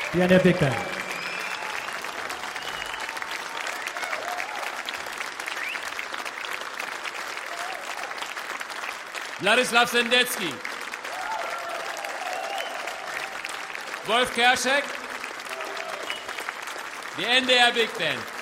the NDR Big Band. Wladislaw Sendecki, Wolf Kerschek, the NDR Big Band.